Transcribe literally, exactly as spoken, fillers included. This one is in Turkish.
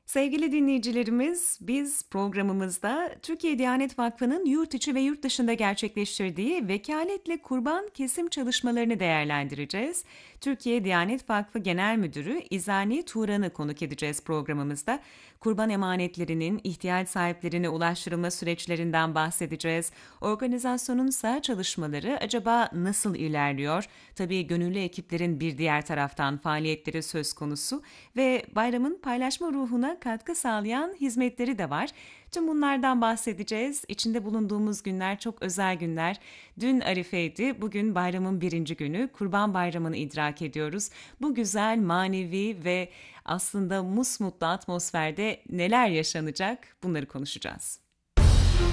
Sevgili dinleyicilerimiz, biz programımızda Türkiye Diyanet Vakfı'nın yurt içi ve yurt dışında gerçekleştirdiği vekaletle kurban kesim çalışmalarını değerlendireceğiz. Türkiye Diyanet Vakfı Genel Müdürü İzani Turan'ı konuk edeceğiz programımızda. Kurban emanetlerinin ihtiyaç sahiplerine ulaştırılma süreçlerinden bahsedeceğiz. Organizasyonun ise çalışmaları acaba nasıl ilerliyor? Tabii gönüllü ekiplerin bir diğer taraftan faaliyetleri söz konusu ve bayramın paylaşma ruhuna katkı sağlayan hizmetleri de var. Tüm bunlardan bahsedeceğiz. İçinde bulunduğumuz günler çok özel günler. Dün Arife'ydi, bugün bayramın birinci günü. Kurban Bayramı'nı idrak ediyoruz. Bu güzel, manevi ve aslında musmutlu atmosferde neler yaşanacak bunları konuşacağız.